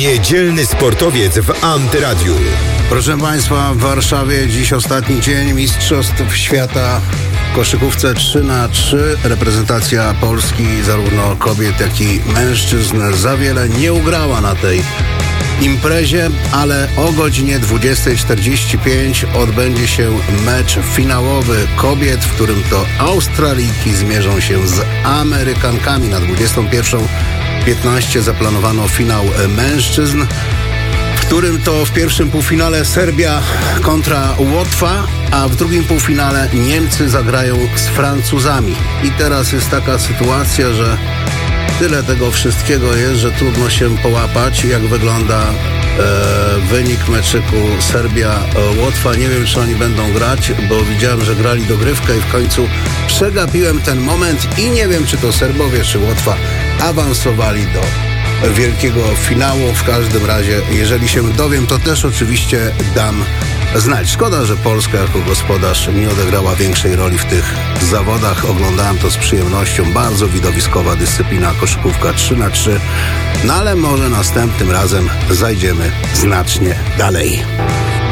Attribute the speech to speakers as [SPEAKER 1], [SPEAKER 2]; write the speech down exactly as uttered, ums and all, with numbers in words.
[SPEAKER 1] Niedzielny sportowiec w Antyradiu.
[SPEAKER 2] Proszę Państwa, w Warszawie dziś ostatni dzień Mistrzostw Świata w koszykówce trzy na trzy. Reprezentacja Polski, zarówno kobiet, jak i mężczyzn, za wiele nie ugrała na tej imprezie, ale o godzinie dwudziestej czterdzieści pięć odbędzie się mecz finałowy kobiet, w którym to Australijki zmierzą się z Amerykankami. Na dwudziestą pierwszą piętnaście zaplanowano finał mężczyzn, w którym to w pierwszym półfinale Serbia kontra Łotwa, a w drugim półfinale Niemcy zagrają z Francuzami. I teraz jest taka sytuacja, że tyle tego wszystkiego jest, że trudno się połapać, jak wygląda e, wynik meczyku Serbia-Łotwa. Nie wiem, czy oni będą grać, bo widziałem, że grali dogrywkę i w końcu przegapiłem ten moment i nie wiem, czy to Serbowie, czy Łotwa awansowali do wielkiego finału. W każdym razie, jeżeli się dowiem, to też oczywiście dam znać. Szkoda, że Polska jako gospodarz nie odegrała większej roli w tych zawodach. Oglądałem to z przyjemnością. Bardzo widowiskowa dyscyplina koszykówka trzy na trzy. No ale może następnym razem zajdziemy znacznie dalej.